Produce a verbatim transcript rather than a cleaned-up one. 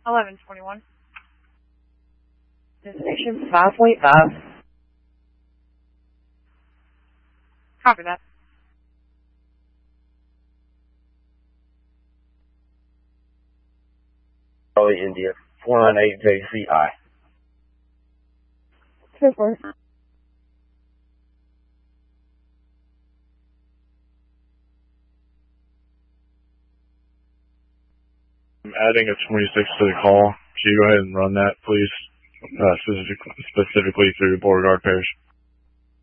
eleven twenty-one. Destination five point five. Copy that. Charlie, India, four nine eight J C I. Two four. I'm adding a twenty-six to the call. Can you go ahead and run that, please? Uh, specific, specifically through Beauregard Parish.